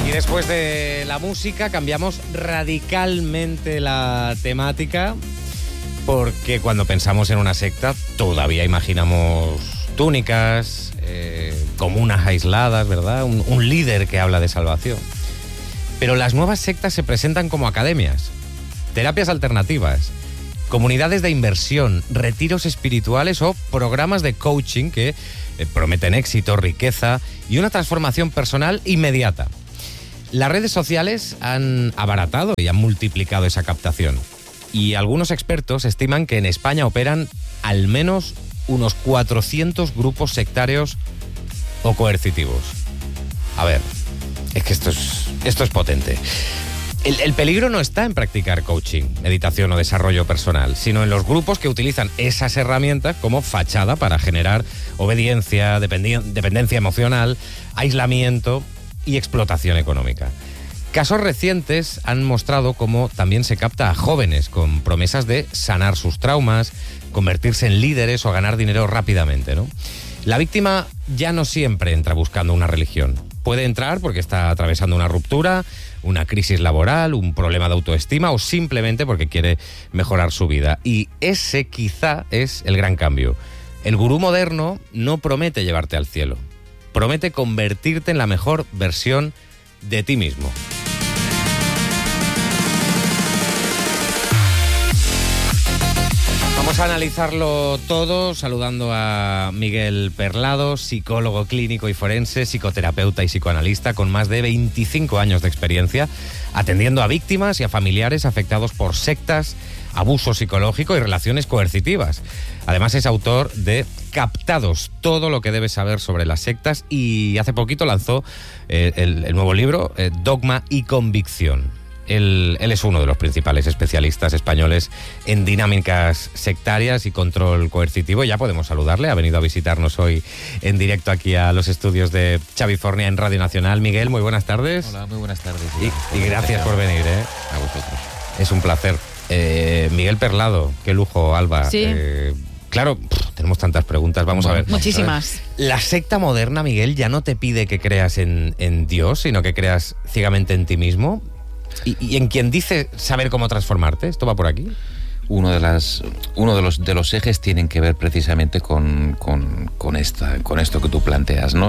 Y después de la música cambiamos radicalmente la temática, porque cuando pensamos en una secta todavía imaginamos túnicas, comunas aisladas, ¿verdad? Un líder que habla de salvación. Pero las nuevas sectas se presentan como academias, terapias alternativas, comunidades de inversión, retiros espirituales o programas de coaching que prometen éxito, riqueza y una transformación personal inmediata. Las redes sociales han abaratado y han multiplicado esa captación. Y algunos expertos estiman que en España operan al menos unos 400 grupos sectarios o coercitivos. A ver, es que esto es potente. El peligro no está en practicar coaching, meditación o desarrollo personal, sino en los grupos que utilizan esas herramientas como fachada para generar obediencia, dependencia emocional, aislamiento y explotación económica. Casos recientes han mostrado cómo también se capta a jóvenes con promesas de sanar sus traumas, convertirse en líderes o ganar dinero rápidamente, ¿no? La víctima ya no siempre entra buscando una religión. Puede entrar porque está atravesando una ruptura, una crisis laboral, un problema de autoestima o simplemente porque quiere mejorar su vida. Y ese quizá es el gran cambio. El gurú moderno no promete llevarte al cielo. Promete convertirte en la mejor versión de ti mismo. Vamos a analizarlo todo saludando a Miguel Perlado, psicólogo clínico y forense, psicoterapeuta y psicoanalista con más de 25 años de experiencia atendiendo a víctimas y a familiares afectados por sectas, abuso psicológico y relaciones coercitivas. Además es autor de Captados, todo lo que debes saber sobre las sectas, y hace poquito lanzó el nuevo libro, Dogma y Convicción. Él es uno de los principales especialistas españoles en dinámicas sectarias y control coercitivo. Ya podemos saludarle, ha venido a visitarnos hoy en directo aquí a los estudios de Chavifornia en Radio Nacional. Miguel, muy buenas tardes. Hola, muy buenas tardes. Y gracias por venir. A vosotros. Es un placer. Miguel Perlado, qué lujo, Alba. Sí. Claro, tenemos tantas preguntas, vamos a ver. Muchísimas. La secta moderna, Miguel, ya no te pide que creas en Dios, sino que creas ciegamente en ti mismo. Y en quien dice saber cómo transformarte, ¿esto va por aquí? Uno de los ejes tienen que ver precisamente con esto que tú planteas, ¿no?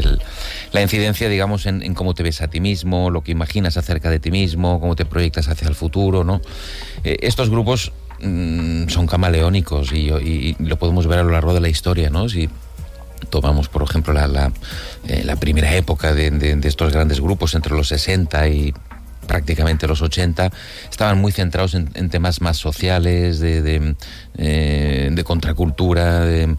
La incidencia, digamos, en cómo te ves a ti mismo, lo que imaginas acerca de ti mismo, cómo te proyectas hacia el futuro, ¿no? Estos grupos son camaleónicos y lo podemos ver a lo largo de la historia, ¿no? Si tomamos, por ejemplo, la primera época de estos grandes grupos entre los 60 y prácticamente los 80, estaban muy centrados en temas más sociales, de contracultura,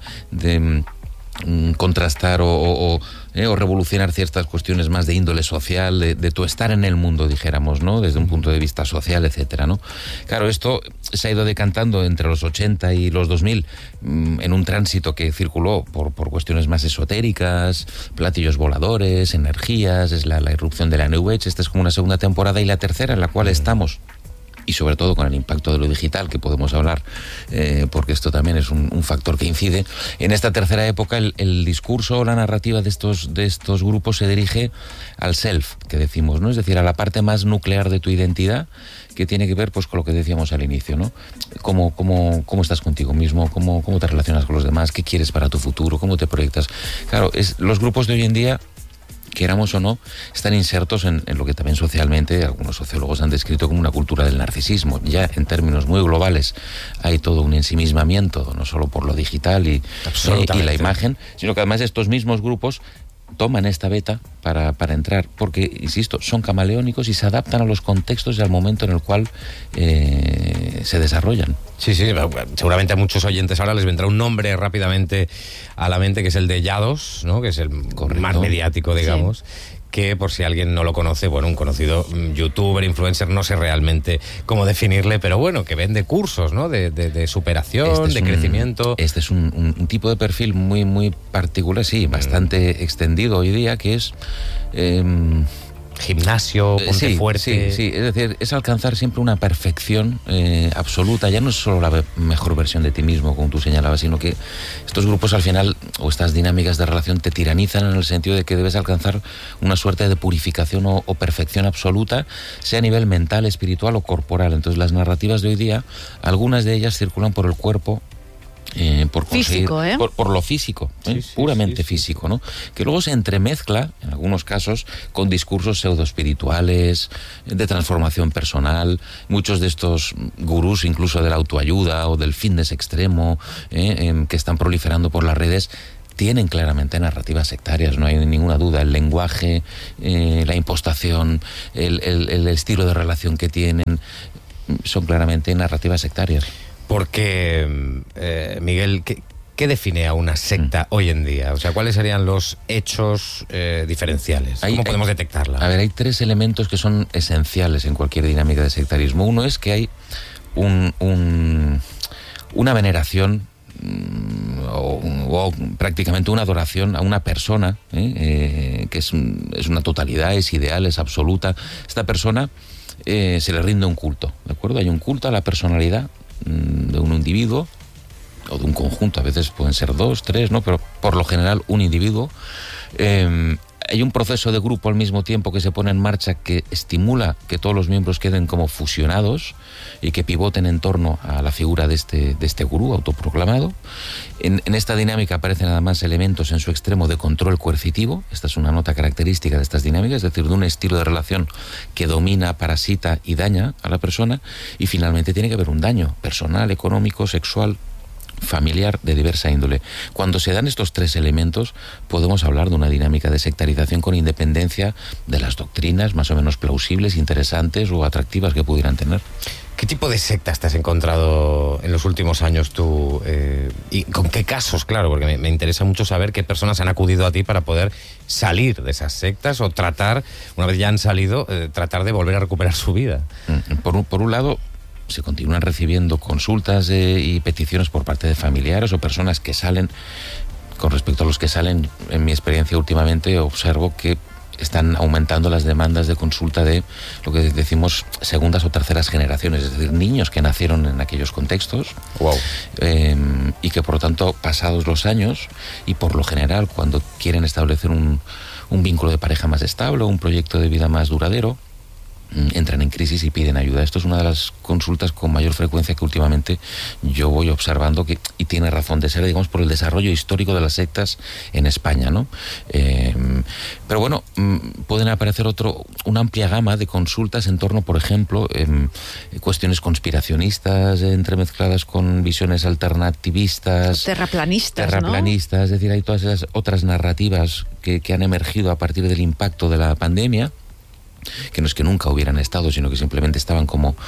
de contrastar o revolucionar ciertas cuestiones más de índole social, de tu estar en el mundo, dijéramos, ¿no? Desde un punto de vista social, etcétera, ¿no? Claro, esto se ha ido decantando entre los 80 y los 2000 en un tránsito que circuló por cuestiones más esotéricas, platillos voladores, energías, es la irrupción de la New Age. Esta es como una segunda temporada, y la tercera en la cual estamos, y sobre todo con el impacto de lo digital, que podemos hablar, porque esto también es un factor que incide. En esta tercera época el discurso o la narrativa de estos grupos se dirige al self, que decimos, ¿no? Es decir, a la parte más nuclear de tu identidad, que tiene que ver, pues, con lo que decíamos al inicio, ¿no? Cómo estás contigo mismo, cómo te relacionas con los demás, qué quieres para tu futuro, cómo te proyectas. Claro, los grupos de hoy en día, queramos o no, están insertos en lo que también socialmente algunos sociólogos han descrito como una cultura del narcisismo. Ya en términos muy globales hay todo un ensimismamiento, no solo por lo digital y la imagen, sino que además estos mismos grupos toman esta beta para entrar, porque, insisto, son camaleónicos y se adaptan a los contextos y al momento en el cual se desarrollan. Sí, seguramente a muchos oyentes ahora les vendrá un nombre rápidamente a la mente, que es el de Yados, ¿no? Que es el más mediático, digamos. Sí. Que, por si alguien no lo conoce, bueno, un conocido youtuber, influencer, no sé realmente cómo definirle, pero bueno, que vende cursos, ¿no? De superación, de crecimiento. Este es un tipo de perfil muy, muy particular, sí, bastante extendido hoy día, que es Gimnasio, ponte fuerte. Sí, es decir, es alcanzar siempre una perfección absoluta. Ya no es solo la mejor versión de ti mismo, como tú señalabas, sino que estos grupos al final, o estas dinámicas de relación, te tiranizan en el sentido de que debes alcanzar una suerte de purificación o perfección absoluta, sea a nivel mental, espiritual o corporal. Entonces las narrativas de hoy día, algunas de ellas circulan por el cuerpo, por conseguir, físico, por lo físico, puramente físico, ¿no? Que luego se entremezcla, en algunos casos, con discursos pseudoespirituales, de transformación personal. Muchos de estos gurús, incluso de la autoayuda o del fitness extremo, que están proliferando por las redes, tienen claramente narrativas sectarias, no hay ninguna duda. El lenguaje, la impostación, el estilo de relación que tienen, son claramente narrativas sectarias. Porque, Miguel, ¿qué define a una secta hoy en día? O sea, ¿cuáles serían los hechos diferenciales? ¿Cómo podemos detectarla? A ver, hay 3 elementos que son esenciales en cualquier dinámica de sectarismo. Uno es que hay una veneración o prácticamente una adoración a una persona, que es una totalidad, es ideal, es absoluta. Esta persona se le rinde un culto, ¿de acuerdo? Hay un culto a la personalidad de un individuo o de un conjunto, a veces pueden ser 2, 3, ¿no? Pero por lo general un individuo. Hay un proceso de grupo al mismo tiempo que se pone en marcha que estimula que todos los miembros queden como fusionados y que pivoten en torno a la figura de este gurú autoproclamado. En esta dinámica aparecen además elementos en su extremo de control coercitivo. Esta es una nota característica de estas dinámicas, es decir, de un estilo de relación que domina, parasita y daña a la persona. Y finalmente tiene que haber un daño personal, económico, sexual, familiar, de diversa índole. Cuando se dan estos 3 elementos, podemos hablar de una dinámica de sectarización con independencia de las doctrinas más o menos plausibles, interesantes o atractivas que pudieran tener. ¿Qué tipo de sectas te has encontrado en los últimos años tú? ¿Y con qué casos? Claro, porque me interesa mucho saber qué personas han acudido a ti para poder salir de esas sectas o tratar, una vez ya han salido, tratar de volver a recuperar su vida. Por un lado, se continúan recibiendo consultas y peticiones por parte de familiares o personas que salen. Con respecto a los que salen, en mi experiencia últimamente observo que están aumentando las demandas de consulta de lo que decimos segundas o terceras generaciones, es decir, niños que nacieron en aquellos contextos. Wow. Y que por lo tanto, pasados los años y por lo general cuando quieren establecer un vínculo de pareja más estable, un proyecto de vida más duradero, entran en crisis y piden ayuda. Esto es una de las consultas con mayor frecuencia que últimamente yo voy observando, y tiene razón de ser, digamos, por el desarrollo histórico de las sectas en España, ¿no? Pero bueno, pueden aparecer una amplia gama de consultas en torno, por ejemplo, cuestiones conspiracionistas entremezcladas con visiones alternativistas, terraplanistas, ¿no? Es decir, hay todas esas otras narrativas que han emergido a partir del impacto de la pandemia, que no es que nunca hubieran estado, sino que simplemente estaban como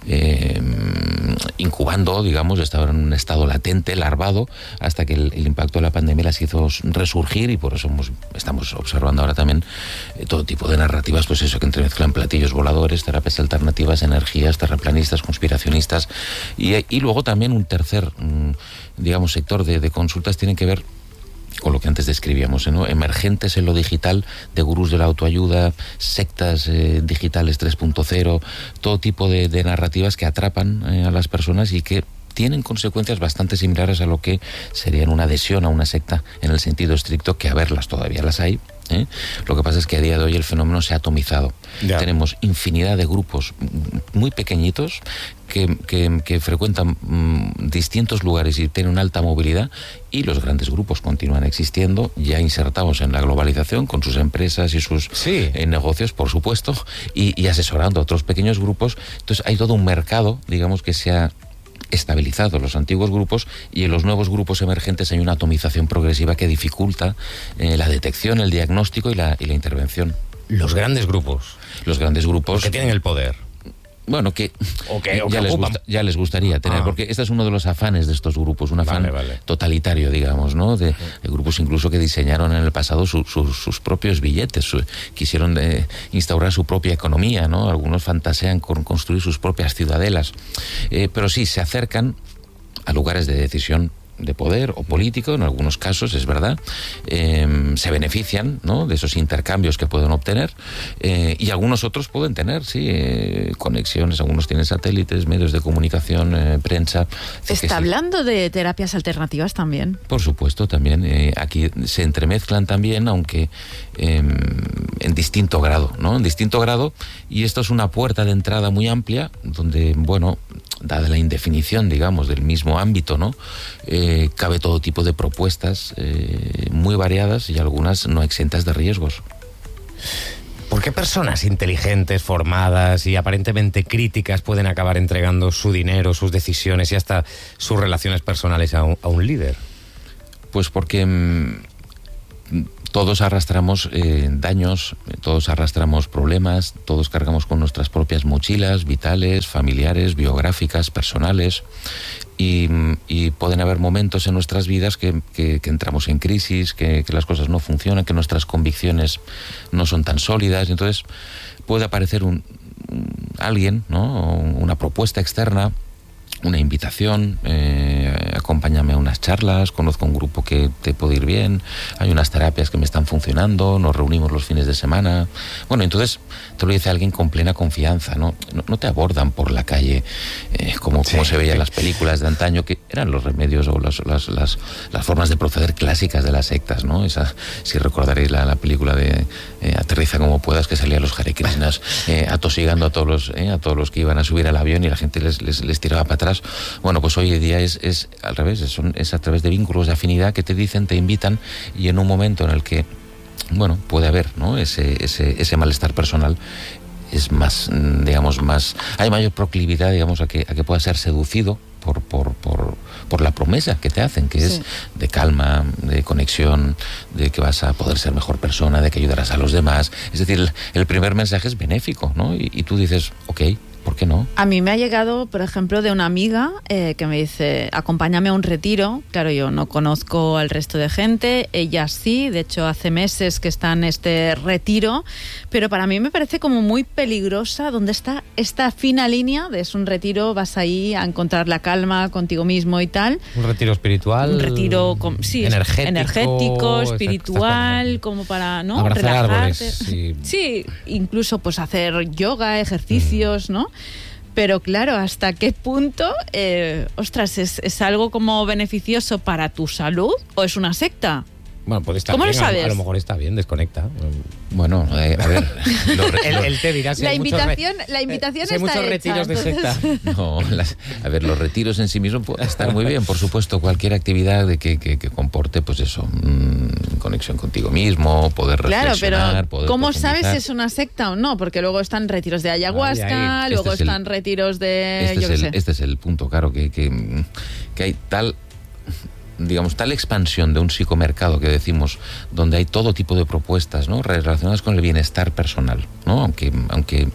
incubando, digamos, estaban en un estado latente, larvado, hasta que el impacto de la pandemia las hizo resurgir, y por eso estamos observando ahora también todo tipo de narrativas, pues eso, que entremezclan platillos voladores, terapias alternativas, energías, terraplanistas, conspiracionistas, y luego también un tercer, digamos, sector de consultas tienen que ver con lo que antes describíamos, ¿no? Emergentes en lo digital, de gurús de la autoayuda, sectas digitales 3.0, todo tipo de narrativas que atrapan a las personas y que tienen consecuencias bastante similares a lo que serían una adhesión a una secta en el sentido estricto, que a verlas todavía las hay. Lo que pasa es que a día de hoy el fenómeno se ha atomizado. Ya. Tenemos infinidad de grupos muy pequeñitos que frecuentan distintos lugares y tienen una alta movilidad, y los grandes grupos continúan existiendo, ya insertados en la globalización con sus empresas y sus negocios, por supuesto, y asesorando a otros pequeños grupos. Entonces hay todo un mercado, digamos, que se ha estabilizado los antiguos grupos, y en los nuevos grupos emergentes hay una atomización progresiva que dificulta la detección, el diagnóstico y la intervención. Los grandes grupos. Los grandes grupos. Que tienen el poder. Bueno, que ya les gustaría tener, porque este es uno de los afanes de estos grupos, un afán totalitario, digamos, ¿no? De grupos incluso que diseñaron en el pasado sus propios billetes, quisieron instaurar su propia economía, ¿no? Algunos fantasean con construir sus propias ciudadelas, pero sí se acercan a lugares de decisión de poder o político, en algunos casos, es verdad, se benefician, ¿no?, de esos intercambios que pueden obtener, y algunos otros pueden tener, sí, conexiones, algunos tienen satélites, medios de comunicación, prensa. ¿Está hablando de terapias alternativas también? Por supuesto, también. Aquí se entremezclan también, aunque en distinto grado, ¿no? En distinto grado, y esto es una puerta de entrada muy amplia, donde, bueno, dada la indefinición, digamos, del mismo ámbito, ¿no?, cabe todo tipo de propuestas muy variadas y algunas no exentas de riesgos. ¿Por qué personas inteligentes, formadas y aparentemente críticas pueden acabar entregando su dinero, sus decisiones y hasta sus relaciones personales a un líder? Pues porque todos arrastramos daños, todos arrastramos problemas, todos cargamos con nuestras propias mochilas vitales, familiares, biográficas, personales, y pueden haber momentos en nuestras vidas que entramos en crisis, que las cosas no funcionan, que nuestras convicciones no son tan sólidas. Entonces puede aparecer alguien, ¿no?, una propuesta externa, una invitación, acompáñame a unas charlas, conozco un grupo que te puede ir bien, hay unas terapias que me están funcionando, nos reunimos los fines de semana. Bueno, entonces te lo dice alguien con plena confianza, ¿no? No te abordan por la calle como se veía en las películas de antaño, que eran los remedios o las formas de proceder clásicas de las sectas, ¿no? Si recordaréis la película de Aterriza como puedas, que salían los Hare Krishnas atosigando a todos los que iban a subir al avión y la gente les tiraba para atrás. Bueno, pues hoy en día es al revés, es a través de vínculos de afinidad que te dicen, te invitan, y en un momento en el que, bueno, puede haber, ¿no?, ese malestar personal, es más, digamos, hay mayor proclividad, digamos, a que pueda ser seducido por la promesa que te hacen, que es de calma, de conexión, de que vas a poder ser mejor persona, de que ayudarás a los demás. Es decir, el primer mensaje es benéfico, ¿no? Y tú dices, ok, ¿por qué no? A mí me ha llegado, por ejemplo, de una amiga que me dice, acompáñame a un retiro. Claro, yo no conozco al resto de gente, ella sí, de hecho hace meses que está en este retiro, pero para mí me parece como muy peligrosa donde está esta fina línea de es un retiro, vas ahí a encontrar la calma contigo mismo y tal. Un retiro espiritual. Un retiro energético, espiritual, exacto, como para, ¿no?, abrazar relajarte. Árboles, sí, incluso pues hacer yoga, ejercicios, ¿no? Pero claro, ¿hasta qué punto, es algo como beneficioso para tu salud o es una secta? Bueno, puede estar ¿Cómo bien, lo sabes? A lo mejor está bien, desconecta. Bueno, a ver... Él te dirá si la hay invitación hay está muchos hecha, retiros de entonces... secta. No, los retiros en sí mismos pueden estar muy bien, por supuesto, cualquier actividad que comporte, pues eso, conexión contigo mismo, poder reflexionar, claro, pero ¿cómo profundizar. sabes si es una secta o no? Porque luego están retiros de ayahuasca, Ahí. luego están retiros de... Este es el punto, claro, que hay tal expansión de un psicomercado que decimos, donde hay todo tipo de propuestas, ¿no?, relacionadas con el bienestar personal, ¿no?, aunque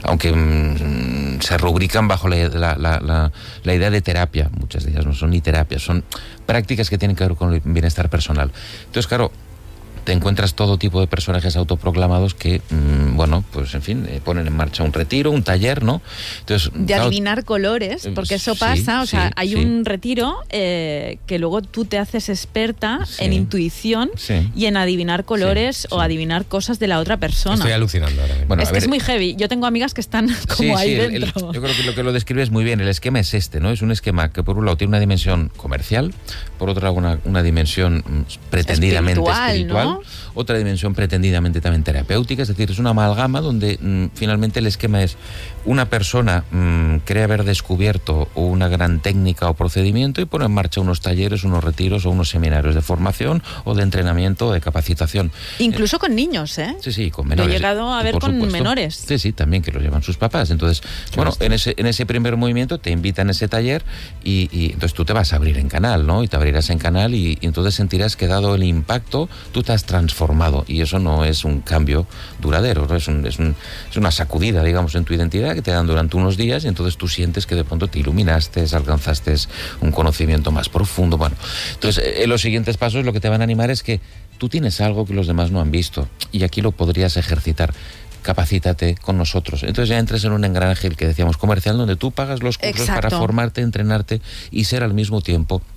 se rubrican bajo la idea de terapia. Muchas de ellas no son ni terapias, son prácticas que tienen que ver con el bienestar personal. Entonces, claro, te encuentras todo tipo de personajes autoproclamados que, bueno, pues en fin, ponen en marcha un retiro, un taller, ¿no? Entonces, de adivinar colores, porque eso pasa, hay un retiro que luego tú te haces experta en intuición y en adivinar colores o adivinar cosas de la otra persona. Estoy alucinando ahora mismo. Bueno, es muy heavy. Yo tengo amigas que están como ahí dentro. Yo creo que lo que lo describes muy bien. El esquema es este, ¿no? Es un esquema que por un lado tiene una dimensión comercial, por otro lado una dimensión pretendidamente espiritual, ¿no? Otra dimensión pretendidamente también terapéutica, es decir, es una amalgama donde finalmente el esquema es una persona cree haber descubierto una gran técnica o procedimiento y pone en marcha unos talleres, unos retiros o unos seminarios de formación o de entrenamiento o de capacitación. Incluso con niños, ¿eh? Sí, con menores. Lo he llegado a ver con menores. Sí, también, que los llevan sus papás. Entonces, bueno, en ese primer movimiento te invitan a ese taller y entonces tú te vas a abrir en canal, ¿no? Y te abrirás en canal y entonces sentirás que dado el impacto, tú te has transformado y eso no es un cambio duradero, ¿no? Es una sacudida, digamos, en tu identidad que te dan durante unos días y entonces tú sientes que de pronto te iluminaste, alcanzaste un conocimiento más profundo. Bueno, entonces en los siguientes pasos lo que te van a animar es que tú tienes algo que los demás no han visto y aquí lo podrías ejercitar. Capacítate con nosotros. Entonces ya entras en un engranaje, el que decíamos, comercial, donde tú pagas los cursos para formarte, entrenarte y ser al mismo tiempo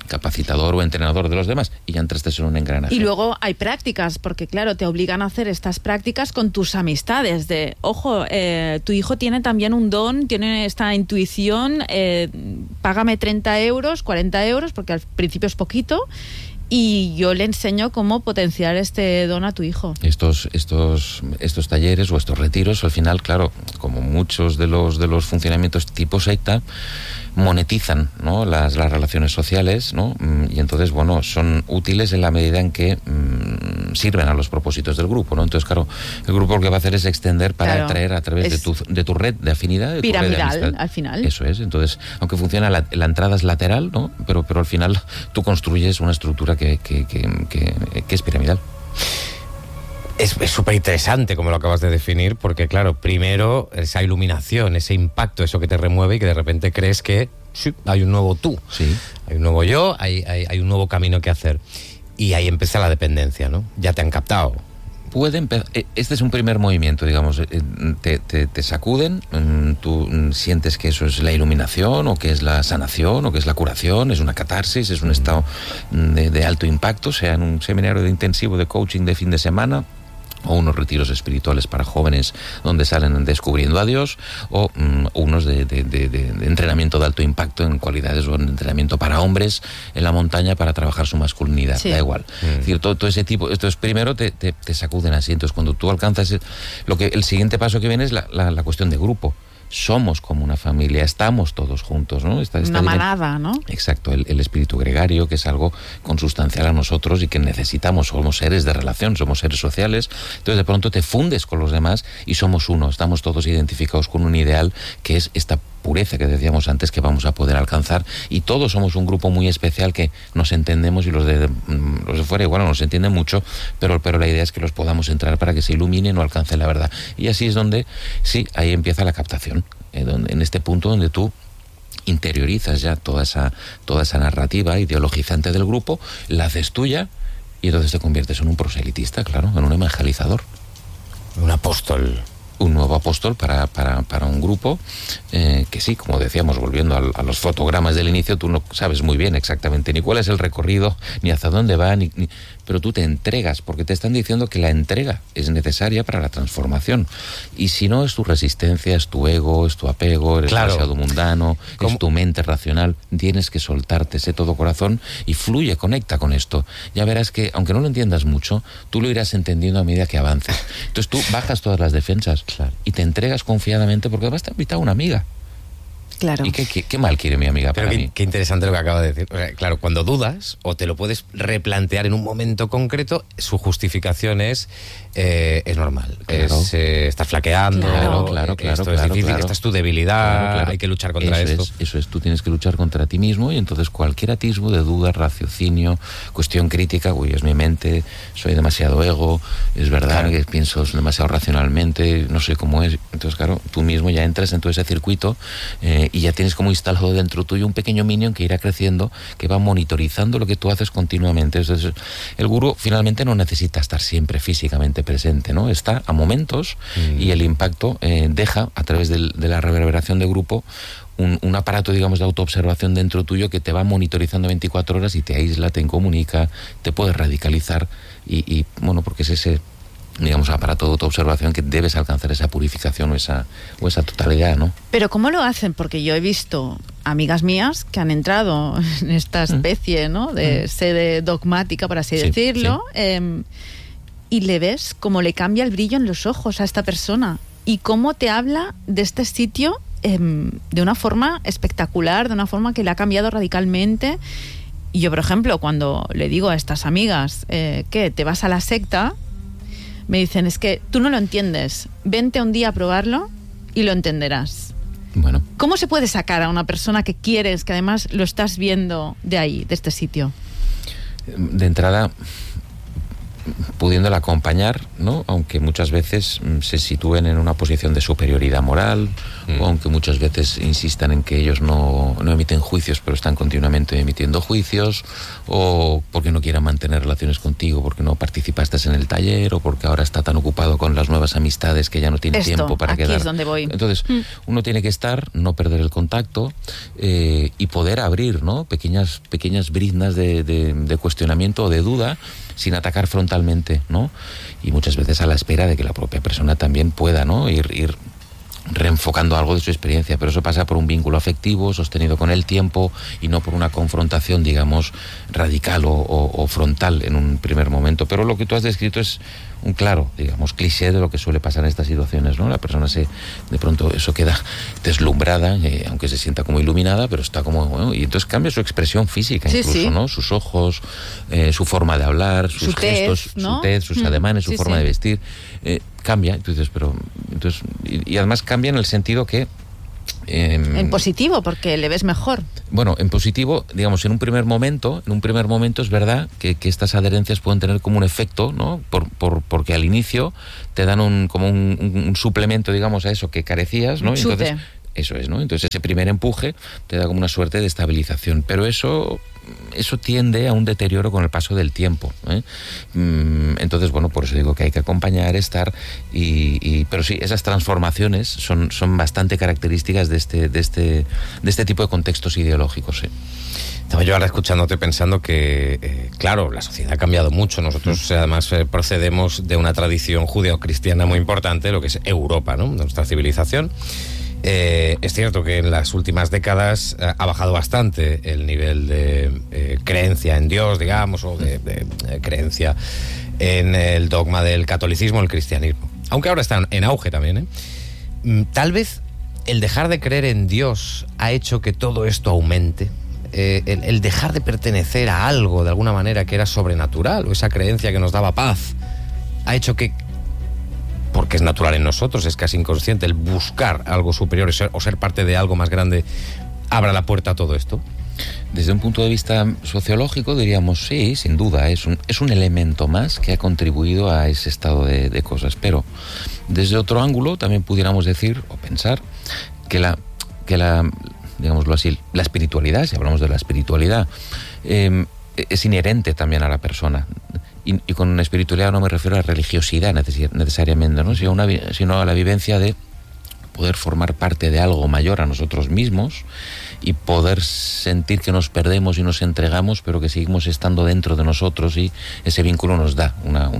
capacitador o entrenador de los demás, y ya entraste en un engranaje. Y luego hay prácticas, porque claro, te obligan a hacer estas prácticas con tus amistades, de, ojo, tu hijo tiene también un don, tiene esta intuición, págame 30 euros, 40 euros, porque al principio es poquito, y yo le enseño cómo potenciar este don a tu hijo. Estos talleres o estos retiros, al final, claro, como muchos de los funcionamientos tipo secta, monetizan, ¿no?, las relaciones sociales, ¿no? Y entonces, bueno, son útiles en la medida en que sirven a los propósitos del grupo, ¿no? Entonces, claro, el grupo lo que va a hacer es extender para atraer a través de tu red de afinidad, de piramidal, tu red de amistad. Al final. Eso es. Entonces, aunque funciona la entrada es lateral, ¿no?, pero al final tú construyes una estructura que es piramidal. Es súper interesante como lo acabas de definir, porque claro, primero esa iluminación, ese impacto, eso que te remueve y que de repente crees que sí, hay un nuevo tú, sí, hay un nuevo yo, hay un nuevo camino que hacer. Y ahí empieza la dependencia, ¿no? Ya te han captado. Puede empezar. Este es un primer movimiento, digamos. Te sacuden, tú sientes que eso es la iluminación, o que es la sanación, o que es la curación, es una catarsis, es un estado de alto impacto, sea en un seminario de intensivo de coaching de fin de semana, o unos retiros espirituales para jóvenes donde salen descubriendo a Dios, o unos de entrenamiento de alto impacto en cualidades, o en entrenamiento para hombres en la montaña para trabajar su masculinidad, sí. Da igual. Es decir, todo ese tipo, esto es primero te sacuden así. Entonces, cuando tú alcanzas el siguiente paso que viene es la cuestión de grupo. Somos como una familia, estamos todos juntos, ¿no? Una manada, ¿no? Exacto, el espíritu gregario, que es algo consustancial a nosotros y que necesitamos. Somos seres de relación, somos seres sociales. Entonces, de pronto te fundes con los demás y somos uno. Estamos todos identificados con un ideal, que es esta pureza que decíamos antes, que vamos a poder alcanzar, y todos somos un grupo muy especial que nos entendemos, y los de fuera igual no nos entienden mucho, pero la idea es que los podamos entrar para que se iluminen o alcancen la verdad. Y así es donde, sí, ahí empieza la captación, en este punto donde tú interiorizas ya toda esa narrativa ideologizante del grupo, la haces tuya, y entonces te conviertes en un proselitista, claro, en un evangelizador. Un apóstol. Un nuevo apóstol para un grupo que sí, como decíamos, volviendo a los fotogramas del inicio, tú no sabes muy bien exactamente ni cuál es el recorrido, ni hacia dónde va, pero tú te entregas, porque te están diciendo que la entrega es necesaria para la transformación. Y si no, es tu resistencia, es tu ego, es tu apego, eres demasiado mundano, es tu mente racional. Tienes que soltarte ese todo corazón y fluye, conecta con esto. Ya verás que, aunque no lo entiendas mucho, tú lo irás entendiendo a medida que avances. Entonces tú bajas todas las defensas y te entregas confiadamente, porque además te ha invitado una amiga. Claro. ¿Y qué mal quiere mi amiga para mí? Qué interesante lo que acaba de decir. O sea, claro, cuando dudas, o te lo puedes replantear en un momento concreto, su justificación es normal. Claro. Estás flaqueando, claro, esto es difícil, esta es tu debilidad, claro. Hay que luchar contra esto. Eso es, tú tienes que luchar contra ti mismo, y entonces cualquier atisbo de duda, raciocinio, cuestión crítica, es mi mente, soy demasiado ego, es verdad que pienso demasiado racionalmente, no sé cómo es. Entonces, claro, tú mismo ya entras en todo ese circuito, y ya tienes como instalado dentro tuyo un pequeño minion que irá creciendo, que va monitorizando lo que tú haces continuamente. Entonces, el gurú finalmente no necesita estar siempre físicamente presente, ¿no? Está a momentos, y el impacto deja, a través de la reverberación de grupo, un aparato, digamos, de autoobservación dentro tuyo, que te va monitorizando 24 horas y te aísla, te incomunica, te puede radicalizar, y bueno, porque es ese, digamos, aparato de autoobservación que debes alcanzar esa purificación o esa totalidad, ¿no? Pero ¿cómo lo hacen? Porque yo he visto amigas mías que han entrado en esta especie, ¿no?, de sede dogmática, por así decirlo, y le ves cómo le cambia el brillo en los ojos a esta persona, y cómo te habla de este sitio de una forma espectacular, de una forma que le ha cambiado radicalmente. Y yo, por ejemplo, cuando le digo a estas amigas que te vas a la secta, me dicen, es que tú no lo entiendes, vente un día a probarlo y lo entenderás. Bueno. ¿Cómo se puede sacar a una persona que quieres, que además lo estás viendo de ahí, de este sitio? De entrada, pudiéndola acompañar, ¿no? Aunque muchas veces se sitúen en una posición de superioridad moral, o aunque muchas veces insistan en que ellos no emiten juicios, pero están continuamente emitiendo juicios, o porque no quieran mantener relaciones contigo, porque no participaste en el taller, o porque ahora está tan ocupado con las nuevas amistades que ya no tiene tiempo para quedar. Aquí es donde voy. Entonces, uno tiene que estar, no perder el contacto, y poder abrir, ¿no? Pequeñas briznas de cuestionamiento o de duda, sin atacar frontalmente, ¿no? Y muchas veces a la espera de que la propia persona también pueda, ¿no? ir reenfocando algo de su experiencia, pero eso pasa por un vínculo afectivo sostenido con el tiempo y no por una confrontación, digamos, radical o frontal en un primer momento. Pero lo que tú has descrito es un claro, digamos, cliché de lo que suele pasar en estas situaciones, ¿no? La persona de pronto eso queda deslumbrada, aunque se sienta como iluminada, pero está como, bueno, y entonces cambia su expresión física, incluso, ¿no? Sus ojos, su forma de hablar, sus gestos, ¿no? Su tez, sus ademanes, su forma de vestir, cambia. Entonces, y además cambia en el sentido que en positivo, porque le ves mejor. Bueno, en positivo, digamos, en un primer momento es verdad que estas adherencias pueden tener como un efecto, ¿no? Porque al inicio te dan como un suplemento, digamos, a eso que carecías, ¿no? Entonces, eso es, ¿no? Entonces ese primer empuje te da como una suerte de estabilización, pero eso tiende a un deterioro con el paso del tiempo, ¿eh? Entonces, bueno, por eso digo que hay que acompañar, estar, pero sí, esas transformaciones son bastante características de este tipo de contextos ideológicos, ¿sí? Estaba yo ahora escuchándote pensando que, claro, la sociedad ha cambiado mucho. Nosotros además procedemos de una tradición judeocristiana muy importante, lo que es Europa, ¿no? Nuestra civilización. Es cierto que en las últimas décadas ha bajado bastante el nivel de creencia en Dios, digamos, o de creencia en el dogma del catolicismo, el cristianismo. Aunque ahora están en auge también, ¿eh? Tal vez el dejar de creer en Dios ha hecho que todo esto aumente. El dejar de pertenecer a algo de alguna manera que era sobrenatural, o esa creencia que nos daba paz, ha hecho que, porque es natural en nosotros, es casi inconsciente, el buscar algo superior o ser parte de algo más grande, abra la puerta a todo esto. Desde un punto de vista sociológico diríamos sí, sin duda, es un elemento más que ha contribuido a ese estado de cosas, pero desde otro ángulo también pudiéramos decir o pensar que la digámoslo así, la espiritualidad, si hablamos de la espiritualidad, es inherente también a la persona. Y con espiritualidad no me refiero a religiosidad necesariamente, ¿no? Sino a la vivencia de poder formar parte de algo mayor a nosotros mismos y poder sentir que nos perdemos y nos entregamos, pero que seguimos estando dentro de nosotros, y ese vínculo nos da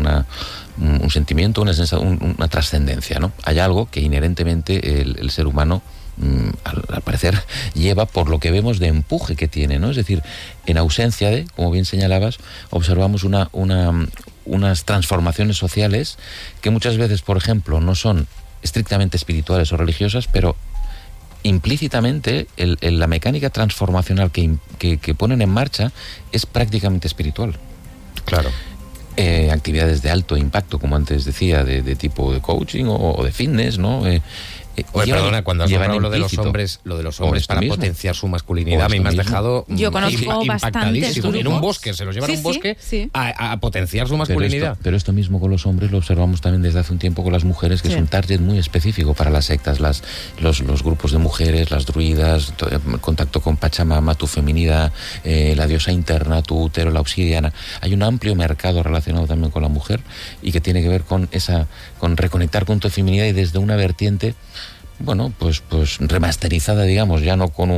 un sentimiento, una trascendencia, ¿no? Hay algo que inherentemente el ser humano, al parecer, lleva, por lo que vemos, de empuje que tiene, ¿no? Es decir, en ausencia de, como bien señalabas, observamos unas transformaciones sociales que muchas veces, por ejemplo, no son estrictamente espirituales o religiosas, pero implícitamente la mecánica transformacional que ponen en marcha es prácticamente espiritual. Claro. Actividades de alto impacto, como antes decía, de tipo de coaching o de fitness, ¿no? Oye, perdona, cuando has hablado lo de los hombres para potenciar su masculinidad, a mí me has dejado yo conozco impactadísimo. En un bosque, se los llevan a un bosque a potenciar su masculinidad. Pero esto mismo con los hombres lo observamos también desde hace un tiempo con las mujeres, que es un target muy específico para las sectas, los grupos de mujeres, las druidas, el contacto con Pachamama, tu feminidad, la diosa interna, tu útero, la obsidiana. Hay un amplio mercado relacionado también con la mujer y que tiene que ver con reconectar con tu feminidad, y desde una vertiente, bueno, pues remasterizada, digamos, ya no con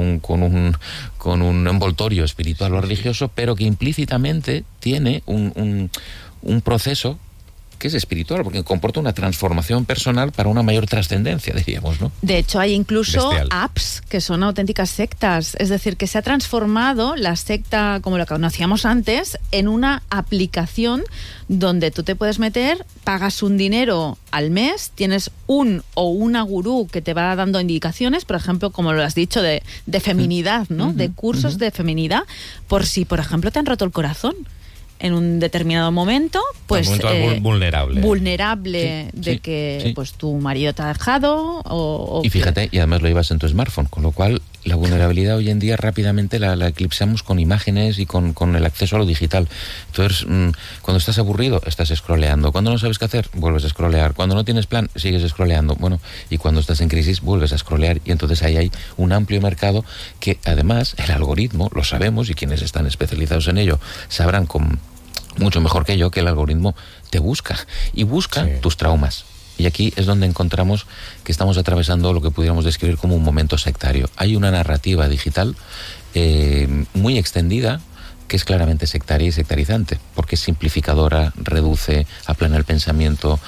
un envoltorio espiritual o religioso, pero que implícitamente tiene un proceso que es espiritual, porque comporta una transformación personal para una mayor trascendencia, diríamos, ¿no? De hecho, hay incluso apps que son auténticas sectas. Es decir, que se ha transformado la secta, como la conocíamos antes, en una aplicación donde tú te puedes meter, pagas un dinero al mes, tienes un o una gurú que te va dando indicaciones, por ejemplo, como lo has dicho, de feminidad, ¿no? De cursos de feminidad, por si, por ejemplo, te han roto el corazón en un determinado momento, pues vulnerable de que pues tu marido te ha dejado, o y fíjate, y además lo llevas en tu smartphone, con lo cual La vulnerabilidad hoy en día rápidamente la eclipsamos con imágenes y con el acceso a lo digital. Entonces, cuando estás aburrido, estás scrolleando. Cuando no sabes qué hacer, vuelves a scrollear. Cuando no tienes plan, sigues scrolleando. Bueno, y cuando estás en crisis, vuelves a scrollear. Y entonces ahí hay un amplio mercado que, además, el algoritmo, lo sabemos, y quienes están especializados en ello sabrán mucho mejor que yo, que el algoritmo te busca. Y busca tus traumas. Y aquí es donde encontramos que estamos atravesando lo que pudiéramos describir como un momento sectario. Hay una narrativa digital muy extendida que es claramente sectaria y sectarizante, porque es simplificadora, reduce, aplana el pensamiento,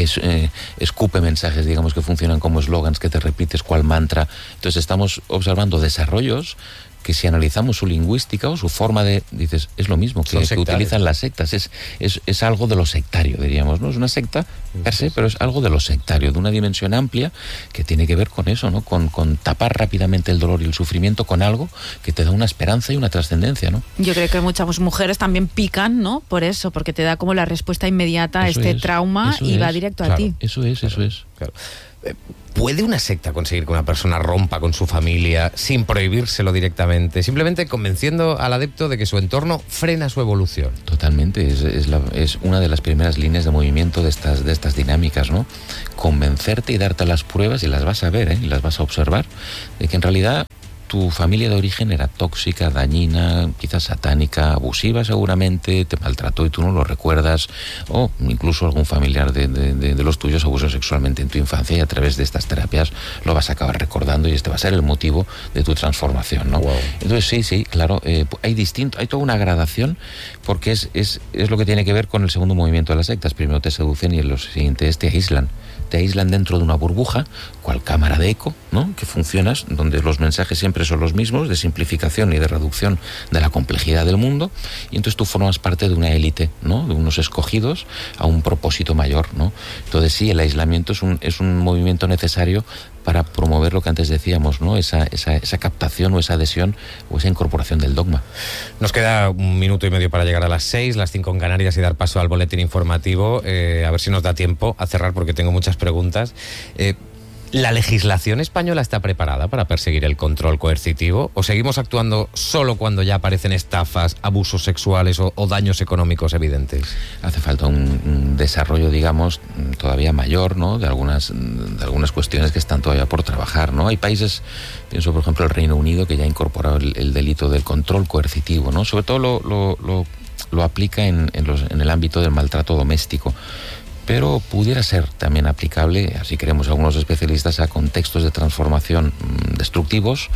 escupe mensajes, digamos, que funcionan como eslogans que te repites cual mantra. Entonces estamos observando desarrollos que, si analizamos su lingüística o su forma de... dices, es lo mismo que utilizan las sectas. Es algo de lo sectario, diríamos, ¿no? Es una secta per se, pero es algo de lo sectario, de una dimensión amplia que tiene que ver con eso, ¿no? Con tapar rápidamente el dolor y el sufrimiento con algo que te da una esperanza y una trascendencia, ¿no? Yo creo que muchas mujeres también pican, ¿no? Por eso, porque te da como la respuesta inmediata a este trauma y va directo a ti. Eso es. Claro. ¿Puede una secta conseguir que una persona rompa con su familia sin prohibírselo directamente, simplemente convenciendo al adepto de que su entorno frena su evolución? Totalmente, es una de las primeras líneas de movimiento de estas dinámicas, ¿no? Convencerte y darte las pruebas, y las vas a ver, y las vas a observar, de que en realidad tu familia de origen era tóxica, dañina, quizás satánica, abusiva seguramente, te maltrató y tú no lo recuerdas, o incluso algún familiar de los tuyos abusó sexualmente en tu infancia, y a través de estas terapias lo vas a acabar recordando, y este va a ser el motivo de tu transformación, ¿no? Wow. Entonces sí, claro, hay toda una gradación, porque es lo que tiene que ver con el segundo movimiento de las sectas. Primero te seducen y en los siguientes te aíslan dentro de una burbuja, cual cámara de eco, ¿no? Que funcionas, donde los mensajes siempre son los mismos, de simplificación y de reducción de la complejidad del mundo, y entonces tú formas parte de una élite, ¿no? De unos escogidos a un propósito mayor, ¿no? Entonces sí, el aislamiento es un movimiento necesario para promover lo que antes decíamos, ¿no? Esa captación o esa adhesión o esa incorporación del dogma. Nos queda 1 minuto y medio para llegar a las 6, las 5 en Canarias, y dar paso al boletín informativo. A ver si nos da tiempo a cerrar, porque tengo muchas preguntas. ¿La legislación española está preparada para perseguir el control coercitivo? ¿O seguimos actuando solo cuando ya aparecen estafas, abusos sexuales o daños económicos evidentes? Hace falta un desarrollo, digamos, todavía mayor, ¿no? De algunas cuestiones que están todavía por trabajar, ¿no? Hay países, pienso por ejemplo el Reino Unido, que ya ha incorporado el delito del control coercitivo, ¿no? Sobre todo lo aplica en el ámbito del maltrato doméstico. Pero pudiera ser también aplicable, así creemos algunos especialistas, a contextos de transformación destructivos,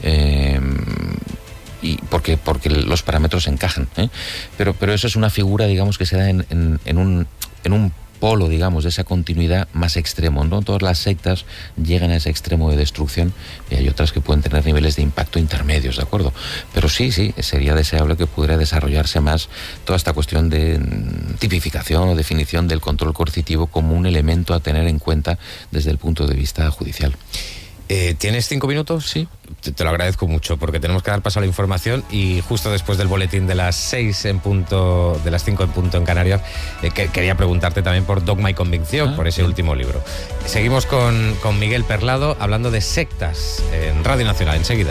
y porque los parámetros encajan, ¿eh? Pero eso es una figura, digamos, que se da en un polo, digamos, de esa continuidad más extremo, ¿no? Todas las sectas llegan a ese extremo de destrucción, y hay otras que pueden tener niveles de impacto intermedios, ¿de acuerdo? Pero sí, sería deseable que pudiera desarrollarse más toda esta cuestión de tipificación o definición del control coercitivo como un elemento a tener en cuenta desde el punto de vista judicial. ¿Tienes 5 minutos? Sí. Te lo agradezco mucho, porque tenemos que dar paso a la información, y justo después del boletín de las 6 en punto, de las 5 en punto en Canarias, quería preguntarte también por Dogma y Convicción, por ese último libro. Seguimos con Miguel Perlado hablando de sectas en Radio Nacional, enseguida.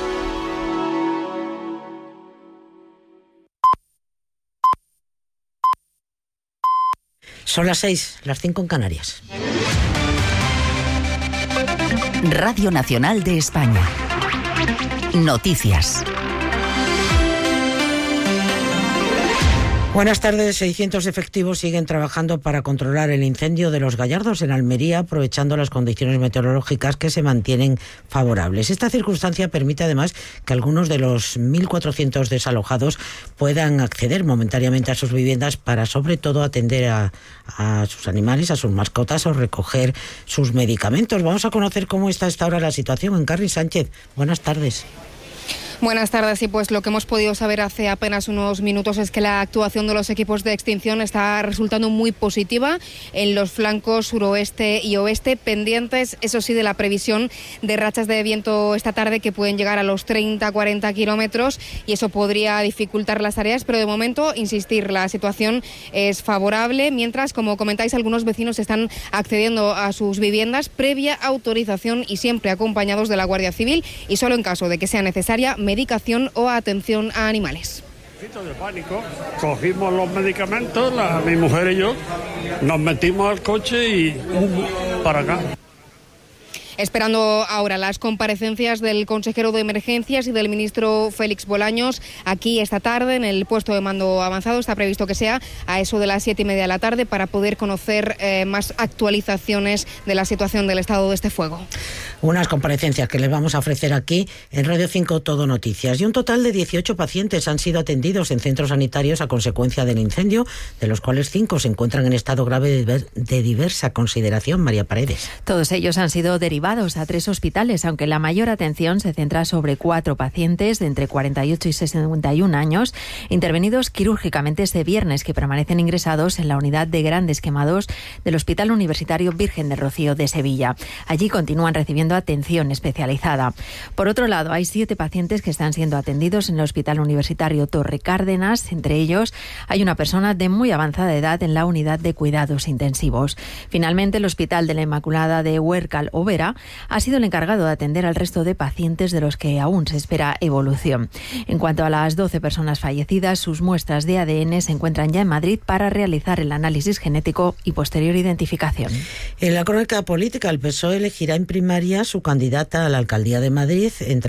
Son las 6, las 5 en Canarias. Radio Nacional de España. Noticias. Buenas tardes. 600 efectivos siguen trabajando para controlar el incendio de Los Gallardos en Almería, aprovechando las condiciones meteorológicas que se mantienen favorables. Esta circunstancia permite además que algunos de los 1.400 desalojados puedan acceder momentáneamente a sus viviendas para, sobre todo, atender a sus animales, a sus mascotas, o recoger sus medicamentos. Vamos a conocer cómo está hasta ahora la situación en Carri Sánchez. Buenas tardes. Buenas tardes. Y pues lo que hemos podido saber hace apenas unos minutos es que la actuación de los equipos de extinción está resultando muy positiva en los flancos suroeste y oeste, pendientes, eso sí, de la previsión de rachas de viento esta tarde que pueden llegar a los 30-40 kilómetros, y eso podría dificultar las tareas, pero de momento, insistir, la situación es favorable, mientras, como comentáis, algunos vecinos están accediendo a sus viviendas previa autorización y siempre acompañados de la Guardia Civil, y solo en caso de que sea necesaria medicación o atención a animales. De pánico, cogimos los medicamentos, mi mujer y yo, nos metimos al coche y para acá. Esperando ahora las comparecencias del consejero de emergencias y del ministro Félix Bolaños aquí esta tarde en el puesto de mando avanzado. Está previsto que sea a eso de las 7:30 de la tarde para poder conocer más actualizaciones de la situación del estado de este fuego. Unas comparecencias que les vamos a ofrecer aquí en Radio 5 Todo Noticias. Y un total de 18 pacientes han sido atendidos en centros sanitarios a consecuencia del incendio, de los cuales 5 se encuentran en estado grave de diversa consideración. María Paredes. Todos ellos han sido derivados a 3 hospitales, aunque la mayor atención se centra sobre 4 pacientes de entre 48 y 61 años, intervenidos quirúrgicamente este viernes, que permanecen ingresados en la unidad de grandes quemados del Hospital Universitario Virgen del Rocío de Sevilla. Allí continúan recibiendo atención especializada. Por otro lado, hay 7 pacientes que están siendo atendidos en el Hospital Universitario Torre Cárdenas. Entre ellos, hay una persona de muy avanzada edad en la unidad de cuidados intensivos. Finalmente, el Hospital de la Inmaculada de Huércal Overa ha sido el encargado de atender al resto de pacientes de los que aún se espera evolución. En cuanto a las 12 personas fallecidas, sus muestras de ADN se encuentran ya en Madrid para realizar el análisis genético y posterior identificación. En la crónica política, el PSOE elegirá en primaria su candidata a la alcaldía de Madrid entre